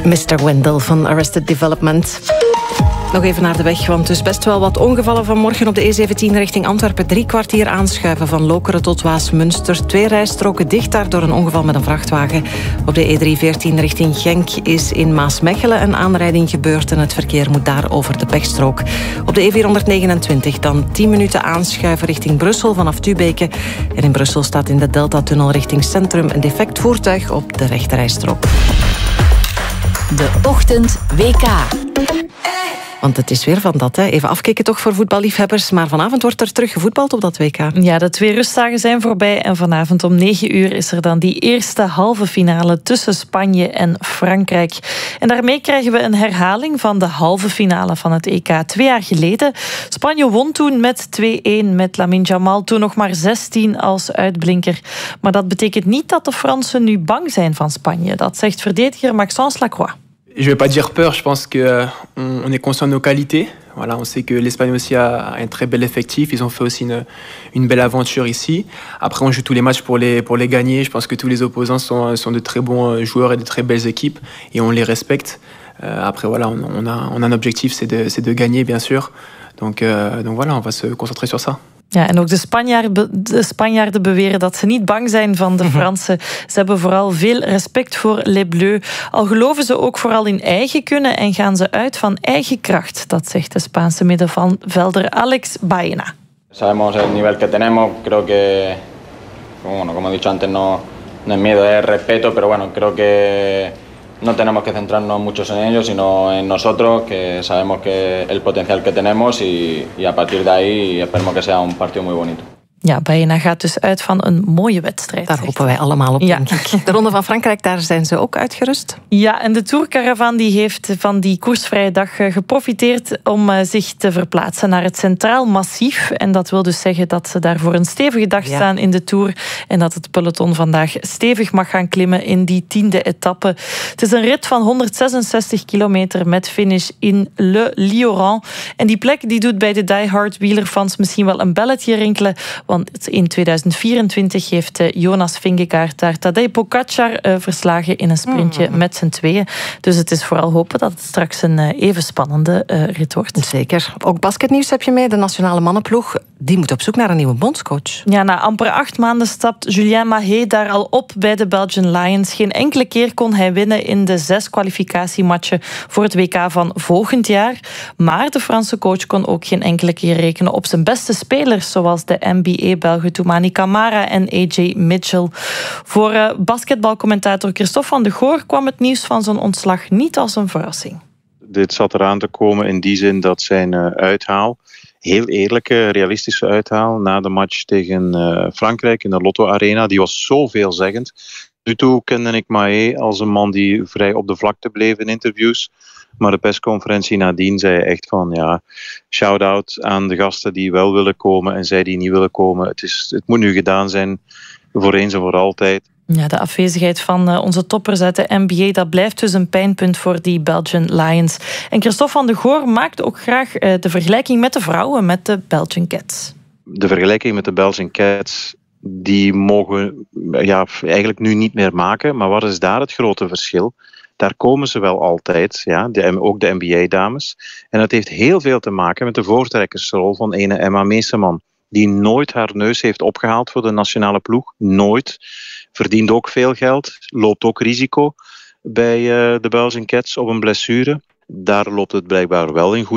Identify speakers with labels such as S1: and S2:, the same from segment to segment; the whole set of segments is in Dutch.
S1: Mr. Wendell van Arrested Development. Nog even naar de weg, want dus best wel wat ongevallen vanmorgen op de E17 richting Antwerpen. 3 kwartier aanschuiven van Lokeren tot Waasmunster. 2 rijstroken dicht daar door een ongeval met een vrachtwagen. Op de E314 richting Genk is in Maasmechelen een aanrijding gebeurd en het verkeer moet daar over de pechstrook. Op de E429 dan 10 minuten aanschuiven richting Brussel vanaf Tubeke. En in Brussel staat in de Deltatunnel richting Centrum een defect voertuig op de rechterrijstrook.
S2: De Ochtend WK.
S1: Want het is weer van dat, hè. Even afkicken toch voor voetballiefhebbers. Maar vanavond wordt er terug gevoetbald op dat WK.
S3: Ja, de 2 rustdagen zijn voorbij. En vanavond om 9 uur is er dan die eerste halve finale tussen Spanje en Frankrijk. En daarmee krijgen we een herhaling van de halve finale van het EK 2 jaar geleden. Spanje won toen met 2-1 met Lamine Yamal. Toen nog maar 16 als uitblinker. Maar dat betekent niet dat de Fransen nu bang zijn van Spanje. Dat zegt verdediger Maxence Lacroix.
S4: Je vais pas dire peur, je pense qu'on est conscient de nos qualités. Voilà, on sait que l'Espagne aussi a un très bel effectif. Ils ont fait aussi une belle aventure ici. Après, on joue tous les matchs pour les gagner. Je pense que tous les opposants sont de très bons joueurs et de très belles équipes. Et on les respecte. Après, voilà, on a un objectif, c'est de gagner, bien sûr. Donc voilà, on va se concentrer sur ça.
S3: Ja, en ook de Spanjaarden beweren dat ze niet bang zijn van de Fransen. Ze hebben vooral veel respect voor Les Bleus. Al geloven ze ook vooral in eigen kunnen en gaan ze uit van eigen kracht. Dat zegt de Spaanse middenvelder Alex Baena.
S5: Sabemos el nivel que tenemos. Creo que, bueno, como he dicho antes, no es miedo, es respeto. Pero bueno, creo que no tenemos que centrarnos mucho en ellos, sino en nosotros, que sabemos que el potencial que tenemos y a partir de ahí esperemos que sea un partido muy bonito.
S3: Ja, Baena gaat dus uit van een mooie wedstrijd.
S1: Daar hopen wij allemaal op, denk ik. De Ronde van Frankrijk, daar zijn ze ook uitgerust.
S3: Ja, en de Tourcaravan die heeft van die koersvrije dag geprofiteerd om zich te verplaatsen naar het Centraal Massief. En dat wil dus zeggen dat ze daar voor een stevige dag staan in de Tour. En dat het peloton vandaag stevig mag gaan klimmen in die 10e etappe. Het is een rit van 166 kilometer met finish in Le Lioran. En die plek die doet bij de diehard wielerfans misschien wel een belletje rinkelen. Want in 2024 heeft Jonas Vingegaard daar Tadej Pogačar verslagen in een sprintje met z'n tweeën. Dus het is vooral hopen dat het straks een even spannende rit wordt.
S1: Zeker. Ook basketnieuws heb je mee. De nationale mannenploeg die moet op zoek naar een nieuwe bondscoach.
S3: Ja, na amper 8 maanden stapt Julien Mahé daar al op bij de Belgian Lions. Geen enkele keer kon hij winnen in de 6 kwalificatiematchen voor het WK van volgend jaar. Maar de Franse coach kon ook geen enkele keer rekenen op zijn beste spelers, zoals de NBA-Belgen Toumani Camara en AJ Mitchell. Voor basketbalcommentator Christophe van de Goor kwam het nieuws van zijn ontslag niet als een verrassing.
S6: Dit zat eraan te komen in die zin dat zijn uithaal, heel eerlijke, realistische uithaal, na de match tegen Frankrijk in de Lotto Arena, die was zo veelzeggend. Nu toe kende ik Mahé als een man die vrij op de vlakte bleef in interviews. Maar de persconferentie nadien zei echt van ja, shout-out aan de gasten die wel willen komen en zij die niet willen komen. Het moet nu gedaan zijn, voor eens en voor altijd.
S3: Ja, de afwezigheid van onze toppers uit de NBA, dat blijft dus een pijnpunt voor die Belgian Lions. En Christophe van de Goor maakt ook graag de vergelijking met de vrouwen, met de Belgian Cats.
S6: De vergelijking met de Belgian Cats, die mogen eigenlijk nu niet meer maken. Maar wat is daar het grote verschil? Daar komen ze wel altijd, ja, ook de NBA-dames. En dat heeft heel veel te maken met de voortrekkersrol van ene Emma Meeseman, die nooit haar neus heeft opgehaald voor de nationale ploeg. Nooit. Verdient ook veel geld. Loopt ook risico bij de Belgian Cats op een blessure. Daar loopt het blijkbaar wel in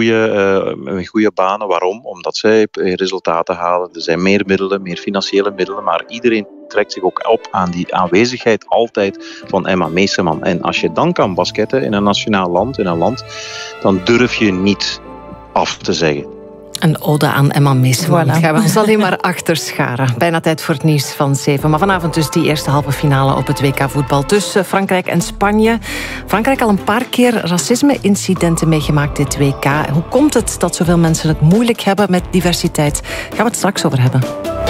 S6: goede banen. Waarom? Omdat zij resultaten halen. Er zijn meer middelen, meer financiële middelen. Maar iedereen trekt zich ook op aan die aanwezigheid altijd van Emma Meeseman. En als je dan kan basketten in een nationaal land, in een land, dan durf je niet af te zeggen.
S1: Een ode aan Emma Meeseman.
S3: Voilà.
S1: Gaan we ons alleen maar achter scharen. Bijna tijd voor het nieuws van 7. Maar vanavond dus die eerste halve finale op het WK voetbal tussen Frankrijk en Spanje. Frankrijk al een paar keer racisme-incidenten meegemaakt dit WK. Hoe komt het dat zoveel mensen het moeilijk hebben met diversiteit? Gaan we het straks over hebben.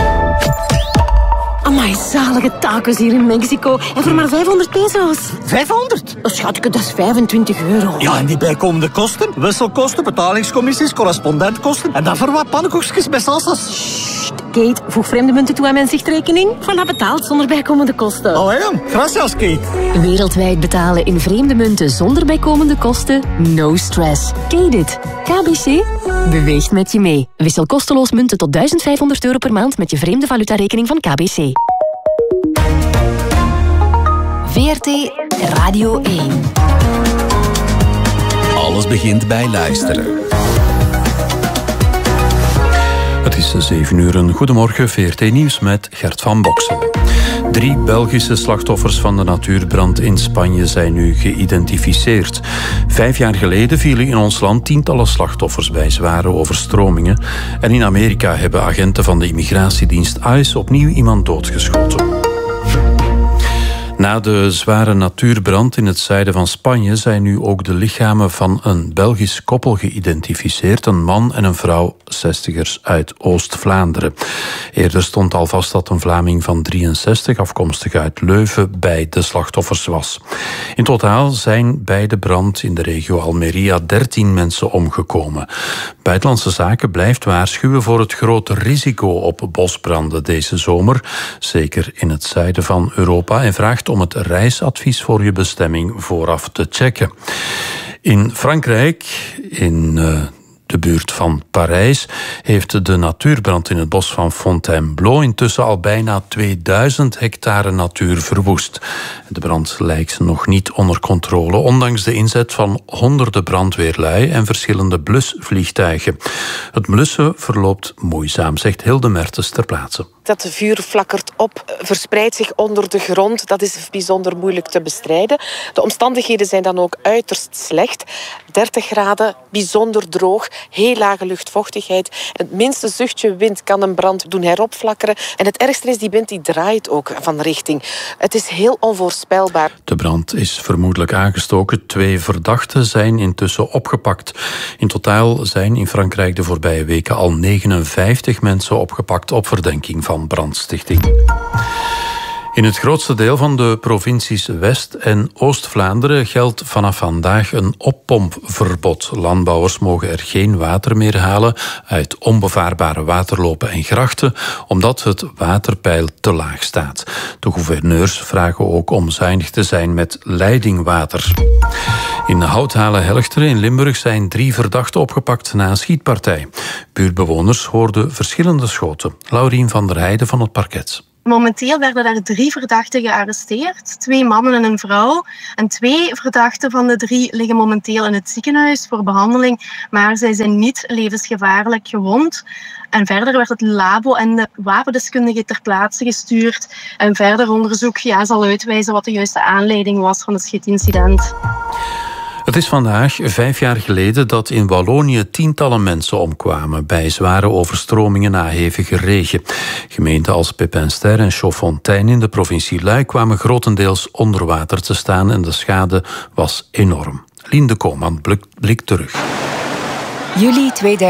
S7: Amai, zalige tacos hier in Mexico. En voor maar 500 pesos.
S8: 500?
S7: Schatje, dat is €25.
S8: Ja, en die bijkomende kosten? Wisselkosten, betalingscommissies, correspondentkosten. En dan voor wat pannenkoekjes met salsa's.
S7: Sst, Kate, voeg vreemde munten toe aan mijn zichtrekening. Voilà, betaald zonder bijkomende kosten.
S8: Oh ja, gracias Kate.
S2: Wereldwijd betalen in vreemde munten zonder bijkomende kosten? No stress. Kate. KBC beweegt met je mee. Wissel kosteloos munten tot €1500 per maand met je vreemde valutarekening van KBC. VRT Radio 1.
S9: Alles begint bij luisteren. Het is 7 uur. Goedemorgen, VRT Nieuws met Gert van Boksen. 3 Belgische slachtoffers van de natuurbrand in Spanje zijn nu geïdentificeerd. 5 jaar geleden vielen in ons land tientallen slachtoffers bij zware overstromingen. En in Amerika hebben agenten van de immigratiedienst ICE opnieuw iemand doodgeschoten. Na de zware natuurbrand in het zuiden van Spanje zijn nu ook de lichamen van een Belgisch koppel geïdentificeerd. Een man en een vrouw, 60ers uit Oost-Vlaanderen. Eerder stond al vast dat een Vlaming van 63, afkomstig uit Leuven, bij de slachtoffers was. In totaal zijn bij de brand in de regio Almeria 13 mensen omgekomen. Buitenlandse Zaken blijft waarschuwen voor het grote risico op bosbranden deze zomer, zeker in het zuiden van Europa, en vraagt om het reisadvies voor je bestemming vooraf te checken. In Frankrijk, in de buurt van Parijs, heeft de natuurbrand in het bos van Fontainebleau intussen al bijna 2000 hectare natuur verwoest. De brand lijkt nog niet onder controle, ondanks de inzet van honderden brandweerlui en verschillende blusvliegtuigen. Het blussen verloopt moeizaam, zegt Hilde Mertens ter plaatse.
S10: Dat vuur flakkert op, verspreidt zich onder de grond. Dat is bijzonder moeilijk te bestrijden. De omstandigheden zijn dan ook uiterst slecht. 30 graden, bijzonder droog, heel lage luchtvochtigheid. Het minste zuchtje wind kan een brand doen heropflakkeren. En het ergste is, die wind die draait ook van richting. Het is heel onvoorspelbaar.
S9: De brand is vermoedelijk aangestoken. 2 verdachten zijn intussen opgepakt. In totaal zijn in Frankrijk de voorbije weken al 59 mensen opgepakt op verdenking van brandstichting. In het grootste deel van de provincies West- en Oost-Vlaanderen geldt vanaf vandaag een oppompverbod. Landbouwers mogen er geen water meer halen uit onbevaarbare waterlopen en grachten, omdat het waterpeil te laag staat. De gouverneurs vragen ook om zuinig te zijn met leidingwater. In Houthalen-Helchteren in Limburg zijn 3 verdachten opgepakt na een schietpartij. Buurtbewoners hoorden verschillende schoten. Laurien van der Heijden van het parket.
S11: Momenteel werden daar 3 verdachten gearresteerd. 2 mannen en een vrouw. En 2 verdachten van de 3 liggen momenteel in het ziekenhuis voor behandeling. Maar zij zijn niet levensgevaarlijk gewond. En verder werd het labo en de wapendeskundige ter plaatse gestuurd. En verder onderzoek zal uitwijzen wat de juiste aanleiding was van het schietincident.
S9: Het is vandaag 5 jaar geleden dat in Wallonië tientallen mensen omkwamen bij zware overstromingen na hevige regen. Gemeenten als Pepinster en Chaudfontaine in de provincie Luik kwamen grotendeels onder water te staan en de schade was enorm. Lien de Koopman blikt terug.
S12: Juli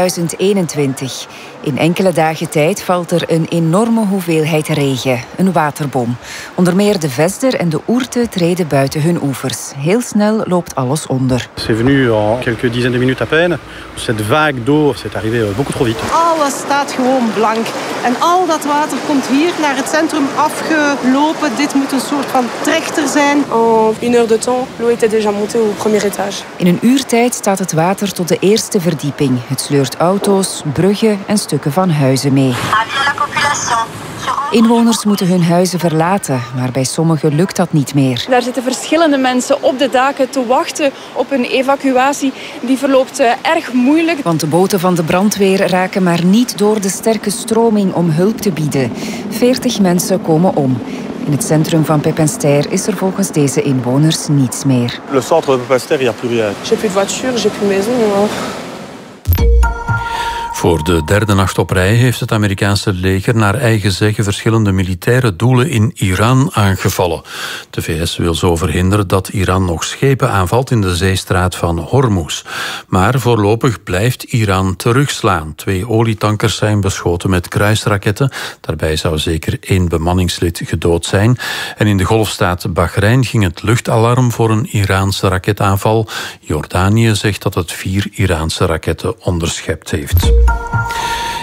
S12: 2021. In enkele dagen tijd valt er een enorme hoeveelheid regen, een waterbom. Onder meer de Vesder en de Ourthe treden buiten hun oevers. Heel snel loopt alles onder.
S13: C'est venu en quelques dizaines de minutes à peine. Cette vague d'eau, c'est arrivé beaucoup trop vite.
S14: Alles staat gewoon blank. En al dat water komt hier naar het centrum afgelopen. Dit moet een soort van trechter zijn.
S15: En une heure de temps, l'eau était déjà montée au premier étage.
S12: In een uurtijd staat het water tot de eerste verdieping. Het sleurt auto's, bruggen en stukken van huizen mee. Inwoners moeten hun huizen verlaten, maar bij sommigen lukt dat niet meer.
S16: Daar zitten verschillende mensen op de daken te wachten op een evacuatie. Die verloopt erg moeilijk.
S12: Want de boten van de brandweer raken maar niet door de sterke stroming om hulp te bieden. 40 mensen komen om. In het centrum van Pepinster is er volgens deze inwoners niets meer.
S13: Le centre de Pepinster, il n'y a plus rien.
S15: J'ai plus de voiture, j'ai plus maison.
S9: Voor de 3e nacht op rij heeft het Amerikaanse leger naar eigen zeggen verschillende militaire doelen in Iran aangevallen. De VS wil zo verhinderen dat Iran nog schepen aanvalt in de zeestraat van Hormuz. Maar voorlopig blijft Iran terugslaan. 2 olietankers zijn beschoten met kruisraketten. Daarbij zou zeker 1 bemanningslid gedood zijn. En in de golfstaat Bahrein ging het luchtalarm voor een Iraanse raketaanval. Jordanië zegt dat het 4 Iraanse raketten onderschept heeft.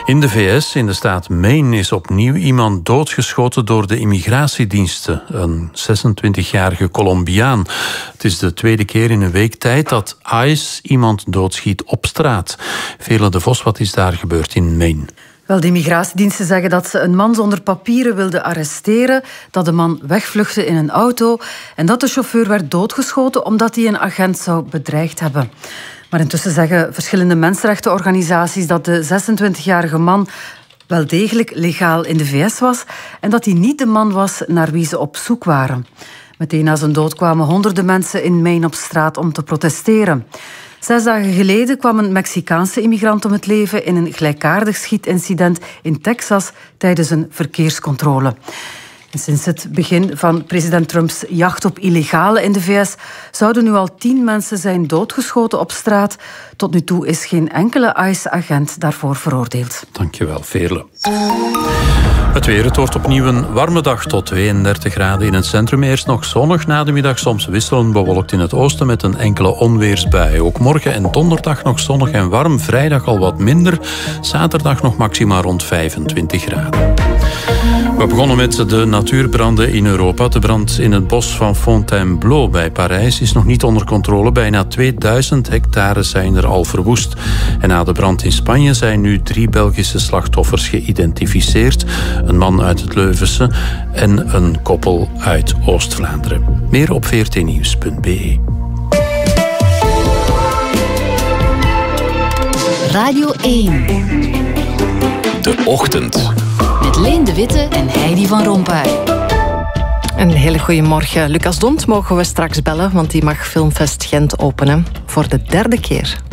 S9: In de VS, in de staat Maine, is opnieuw iemand doodgeschoten door de immigratiediensten. Een 26-jarige Colombiaan. Het is de tweede keer in een week tijd dat ICE iemand doodschiet op straat. Vele de Vos, wat is daar gebeurd in Maine?
S8: Wel, de immigratiediensten zeggen dat ze een man zonder papieren wilden arresteren, dat de man wegvluchtte in een auto en dat de chauffeur werd doodgeschoten omdat hij een agent zou bedreigd hebben. Maar intussen zeggen verschillende mensenrechtenorganisaties dat de 26-jarige man wel degelijk legaal in de VS was en dat hij niet de man was naar wie ze op zoek waren. Meteen na zijn dood kwamen honderden mensen in Maine op straat om te protesteren. 6 dagen geleden kwam een Mexicaanse immigrant om het leven in een gelijkaardig schietincident in Texas tijdens een verkeerscontrole. En sinds het begin van president Trumps jacht op illegalen in de VS zouden nu al 10 mensen zijn doodgeschoten op straat. Tot nu toe is geen enkele ICE-agent daarvoor veroordeeld.
S9: Dankjewel, Veerle. Het weer, het wordt opnieuw een warme dag tot 32 graden in het centrum. Eerst nog zonnig, na de middag soms wisselend bewolkt in het oosten met een enkele onweersbui. Ook morgen en donderdag nog zonnig en warm, vrijdag al wat minder. Zaterdag nog maxima rond 25 graden. We begonnen met de natuurbranden in Europa. De brand in het bos van Fontainebleau bij Parijs is nog niet onder controle. Bijna 2000 hectare zijn er al verwoest. En na de brand in Spanje zijn nu 3 Belgische slachtoffers geïdentificeerd. Een man uit het Leuvense en een koppel uit Oost-Vlaanderen. Meer op vrtnieuws.be.
S2: Radio 1.
S17: De Ochtend.
S2: Met Leen de Witte en Heidi van Rompuy.
S1: Een hele goede morgen. Lucas Dont mogen we straks bellen, want die mag Filmfest Gent openen. Voor de 3e keer.